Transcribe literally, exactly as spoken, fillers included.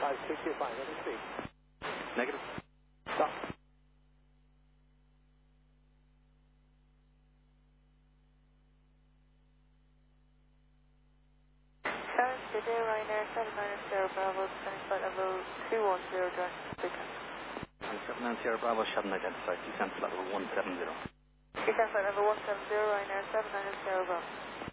five six, you're fine. Let me speak. Negative. Stop. Seven today, Ryanair seven nine Sierra Bravo, descending flight level two one zero, direct sequence. seven nine Sierra Bravo, shouldn't identify. Descent flight level one seven zero. Descent flight level one seven zero, Ryanair seven nine Sierra Bravo.